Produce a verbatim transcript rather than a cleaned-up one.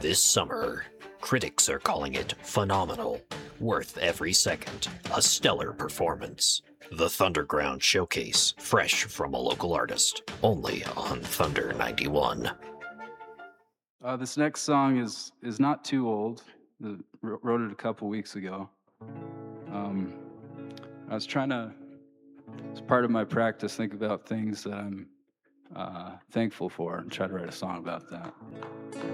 This summer, critics are calling it phenomenal, worth every second, a stellar performance. The Thunderground Showcase, fresh from a local artist, only on Thunder ninety-one. Uh, this next song is is not too old. The, wr- wrote it a couple weeks ago. Um, I was trying to, as part of my practice, think about things that I'm uh, thankful for and try to write a song about that.